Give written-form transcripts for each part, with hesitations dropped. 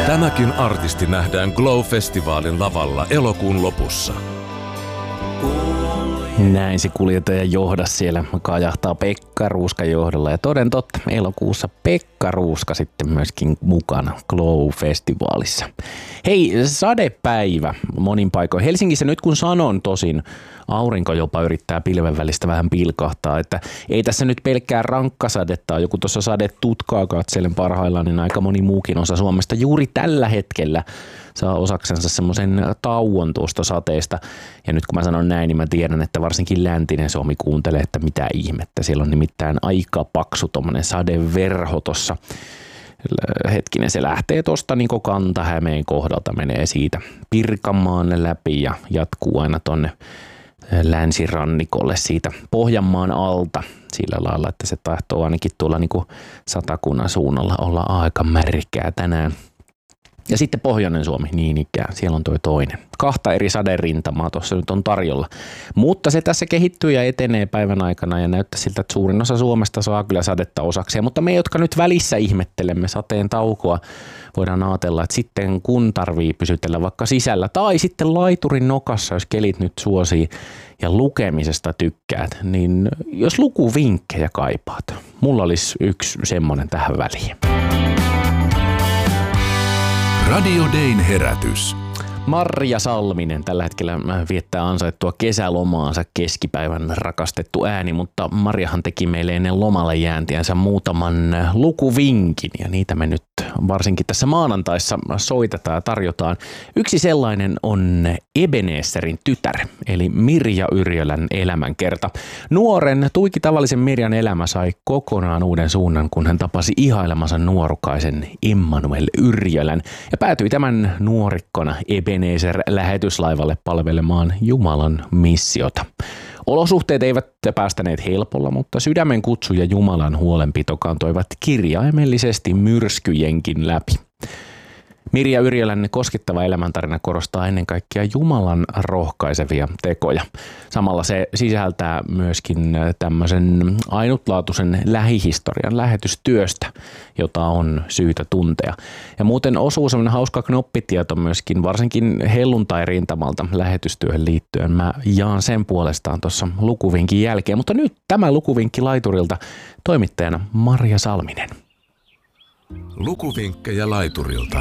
Tämäkin artisti nähdään Glow-festivaalin lavalla elokuun lopussa. Näin se kuljettaja johda siellä kajahtaa Pekka Ruuskan johdolla. Ja toden totta, elokuussa Pekka Ruuska sitten myöskin mukana Glow-festivaalissa. Hei, sadepäivä monin paikoin. Helsingissä nyt kun sanon tosin, aurinko jopa yrittää pilven välistä vähän pilkahtaa, että ei tässä nyt pelkkää rankkasadetta, joku tuossa sadetutkaa katselen parhaillaan, niin aika moni muukin osa Suomesta juuri tällä hetkellä saa osaksensa semmoisen tauon tuosta sateesta. Ja nyt kun mä sanon näin, niin mä tiedän, että varsinkin läntinen Suomi kuuntelee, että mitä ihmettä. Siellä on nimittäin aika paksu tommonen sadeverho tossa. Hetkinen, se lähtee tosta niin Kanta-Hämeen kohdalta, menee siitä Pirkanmaan läpi ja jatkuu aina tonne länsirannikolle siitä Pohjanmaan alta sillä lailla, että se tahtoo ainakin tuolla niin Satakunnan suunnalla olla aika märkää tänään. Ja sitten Pohjoinen Suomi, niin ikään, siellä on toi toinen. 2 eri saderintamaa tuossa nyt on tarjolla. Mutta se tässä kehittyy ja etenee päivän aikana ja näyttää siltä, että suurin osa Suomesta saa kyllä sadetta osakseen. Mutta me, jotka nyt välissä ihmettelemme sateen taukoa, voidaan ajatella, että sitten kun tarvii pysytellä vaikka sisällä tai sitten laiturin nokassa, jos kelit nyt suosii ja lukemisesta tykkäät, niin jos lukuvinkkejä kaipaat, mulla olisi yksi semmonen tähän väliin. Radio Dayn herätys. Marja Salminen tällä hetkellä viettää ansaittua kesälomaansa, keskipäivän rakastettu ääni, mutta Marjahan teki meille ennen lomalle jääntiänsä muutaman lukuvinkin ja niitä me nyt varsinkin tässä maanantaissa soitetaan ja tarjotaan. Yksi sellainen on Ebenezerin tytär, eli Mirja Yrjölän elämänkerta. Nuoren, tuiki tavallisen Mirjan elämä sai kokonaan uuden suunnan, kun hän tapasi ihailemansa nuorukaisen Emmanuel Yrjölän ja päätyi tämän nuorikkona Ebenezer-lähetyslaivalle palvelemaan Jumalan missiota. Olosuhteet eivät päästäneet helpolla, mutta sydämen kutsu ja Jumalan huolenpito kantoivat kirjaimellisesti myrskyjenkin läpi. Mirja Yrjölän koskettava elämäntarina korostaa ennen kaikkea Jumalan rohkaisevia tekoja. Samalla se sisältää myöskin tämmöisen ainutlaatuisen lähihistorian lähetystyöstä, jota on syytä tuntea. Ja muuten osuu semmoinen hauska knoppitieto myöskin, varsinkin helluntai-rintamalta lähetystyöhön liittyen. Mä jaan sen puolestaan tuossa lukuvinkin jälkeen, mutta nyt tämä lukuvinkki laiturilta, toimittajana Marja Salminen. Lukuvinkkejä laiturilta.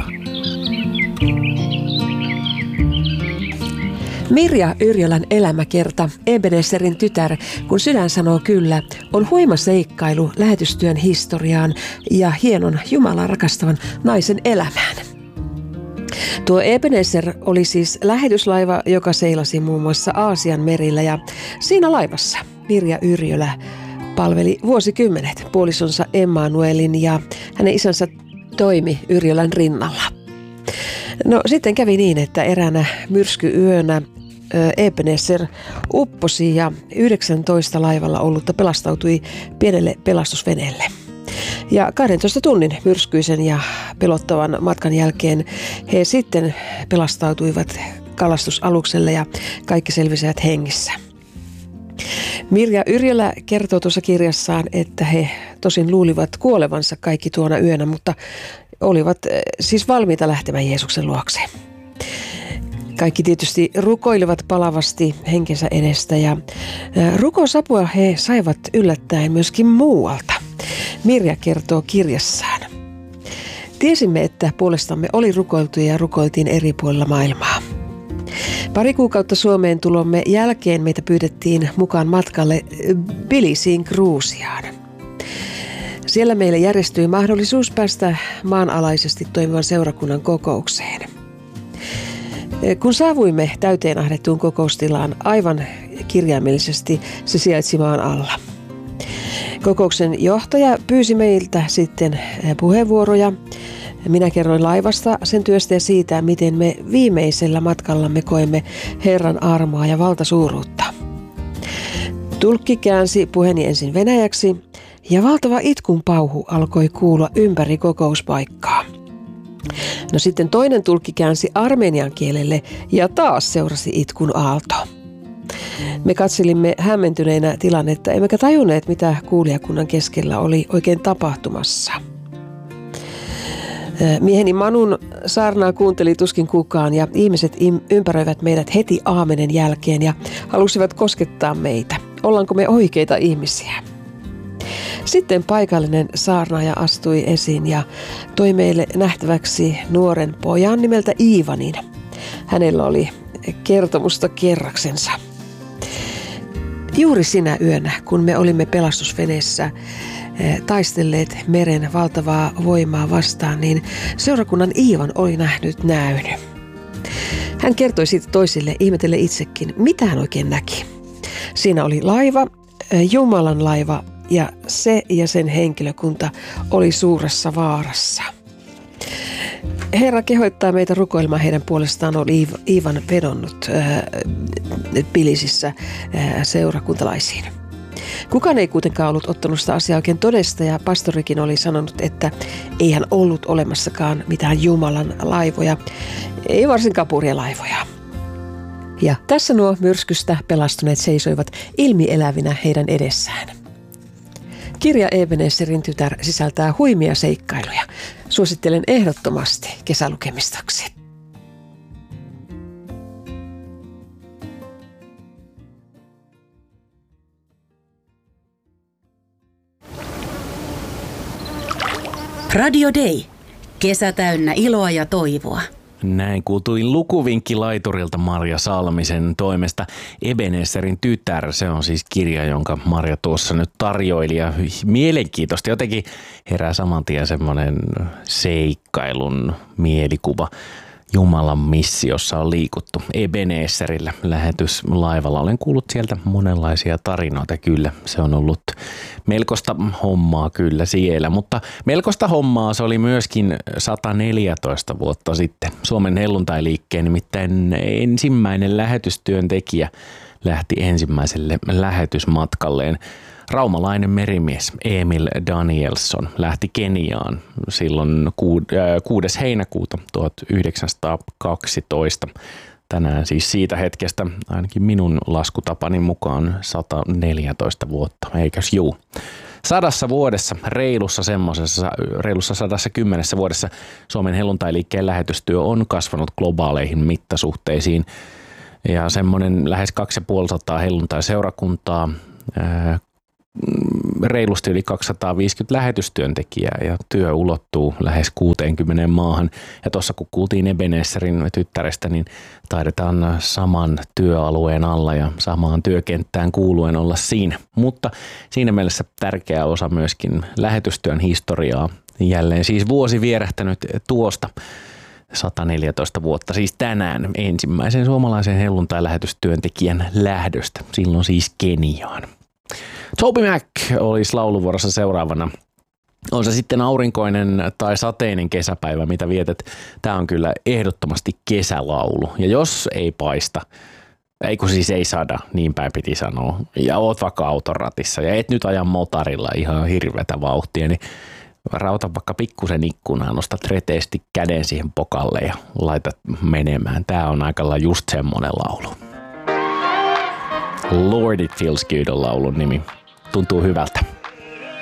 Mirja Yrjölän elämäkerta, Ebenezerin tytär, kun sydän sanoo kyllä, on huima seikkailu lähetystyön historiaan ja hienon Jumalaa rakastavan naisen elämään. Tuo Ebenezer oli siis lähetyslaiva, joka seilasi muun muassa Aasian merillä ja siinä laivassa Mirja Yrjölä palveli vuosikymmenet puolisonsa Emmanuelin ja hänen isänsä toimi Yrjölän rinnalla. No sitten kävi niin, että eräänä myrskyyönä Ebenezer upposi ja 19 laivalla ollutta pelastautui pienelle pelastusveneelle. Ja 12 tunnin myrskyisen ja pelottavan matkan jälkeen he sitten pelastautuivat kalastusalukselle ja kaikki selvisivät hengissä. Mirja Yrjölä kertoo tuossa kirjassaan, että he tosin luulivat kuolevansa kaikki tuona yönä, mutta olivat siis valmiita lähtemään Jeesuksen luokse. Kaikki tietysti rukoilivat palavasti henkensä edestä ja rukousapua he saivat yllättäen myöskin muualta. Mirja kertoo kirjassaan. Tiesimme, että puolestamme oli rukoiltu ja rukoiltiin eri puolilla maailmaa. Pari kuukautta Suomeen tulomme jälkeen meitä pyydettiin mukaan matkalle Tbilisiin Gruusiaan. Siellä meille järjestyi mahdollisuus päästä maanalaisesti toimivan seurakunnan kokoukseen. Kun saavuimme täyteen ahdettuun kokoustilaan, aivan kirjaimellisesti se sijaitsi maan alla. Kokouksen johtaja pyysi meiltä sitten puheenvuoroja. Minä kerroin laivasta, sen työstä ja siitä, miten me viimeisellä matkallamme koemme Herran armoa ja valtasuuruutta. Tulkki käänsi puheeni ensin venäjäksi ja valtava itkun pauhu alkoi kuulua ympäri kokouspaikkaa. No sitten toinen tulkki käänsi armenian kielelle ja taas seurasi itkun aalto. Me katselimme hämmentyneinä tilannetta, emmekä tajunneet, mitä kuulijakunnan keskellä oli oikein tapahtumassa. Mieheni Manun saarnaa kuunteli tuskin kukaan ja ihmiset ympäröivät meidät heti aamenen jälkeen ja halusivat koskettaa meitä. Ollaanko me oikeita ihmisiä? Sitten paikallinen saarnaaja astui esiin ja toi meille nähtäväksi nuoren pojan nimeltä Iivanin. Hänellä oli kertomusta kerraksensa. Juuri sinä yönä, kun me olimme pelastusveneessä taistelleet meren valtavaa voimaa vastaan, niin seurakunnan Iivan oli nähnyt näyn. Hän kertoi siitä toisille ihmetelle itsekin, mitä hän oikein näki. Siinä oli laiva, Jumalan laiva, ja se ja sen henkilökunta oli suuressa vaarassa. Herra kehottaa meitä rukoilemaan heidän puolestaan, oli Iivan vedonnut Pilisissä seurakuntalaisiin. Kukaan ei kuitenkaan ollut ottanut sitä asiaa oikein todesta ja pastorikin oli sanonut, että ei hän ollut olemassakaan mitään Jumalan laivoja, ei varsinkaan purjelaivoja. Ja tässä nuo myrskystä pelastuneet seisoivat ilmielävinä heidän edessään. Kirja Ebenezerin tytär sisältää huimia seikkailuja. Suosittelen ehdottomasti kesälukemistoksi. Radio Day. Kesä täynnä iloa ja toivoa. Näin kuultuin lukuvinkki laiturilta Marja Salmisen toimesta. Ebenezerin tytär, se on siis kirja, jonka Marja tuossa nyt tarjoili ja mielenkiintoista. Jotenkin herää saman tien semmoinen seikkailun mielikuva. Jumalan missiossa on liikuttu Ebenezerillä lähetyslaivalla. Olen kuullut sieltä monenlaisia tarinoita kyllä. Se on ollut melkoista hommaa kyllä siellä, mutta melkoista hommaa se oli myöskin 114 vuotta sitten. Suomen helluntailiikkeen nimittäin ensimmäinen lähetystyöntekijä lähti ensimmäiselle lähetysmatkalleen. Raumalainen merimies Emil Danielsson lähti Keniaan silloin 6. heinäkuuta 1912. Tänään siis siitä hetkestä ainakin minun laskutapani mukaan 114 vuotta, eikös juu. 100 vuodessa, reilussa 110 vuodessa Suomen helluntailiikkeen lähetystyö on kasvanut globaaleihin mittasuhteisiin. Ja semmoinen lähes 250 helluntaiseurakuntaa, reilusti yli 250 lähetystyöntekijää ja työ ulottuu lähes 60 maahan. Ja tuossa kun kuultiin Ebenezerin tyttärestä, niin taidetaan saman työalueen alla ja samaan työkenttään kuuluen olla siinä. Mutta siinä mielessä tärkeä osa myöskin lähetystyön historiaa. Jälleen siis vuosi vierähtänyt tuosta 114 vuotta, siis tänään ensimmäisen suomalaisen helluntai-lähetystyöntekijän lähdöstä. Silloin siis Keniaan. Toby Mac olisi lauluvuorossa seuraavana. On se sitten aurinkoinen tai sateinen kesäpäivä, mitä vietät. Tämä on kyllä ehdottomasti kesälaulu. Ja jos ei paista, siis ei sada, niin päin piti sanoa, ja oot vaikka auton ratissa ja et nyt aja motarilla ihan hirveätä vauhtia, niin rauta vaikka pikkusen ikkunaan, nostat reteesti käden siihen pokalle ja laitat menemään. Tämä on aika lailla just semmoinen laulu. Lord It Feels Good on laulun nimi. Tuntuu hyvältä.